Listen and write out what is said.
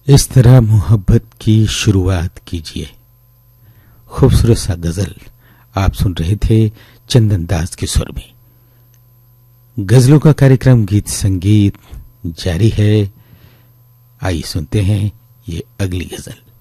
इस तरह मोहब्बत की शुरुआत कीजिए। खूबसूरत सा गजल आप सुन रहे थे चंदन दास के सुर में। गजलों का कार्यक्रम गीत संगीत जारी है। आइए सुनते हैं ये अगली गजल।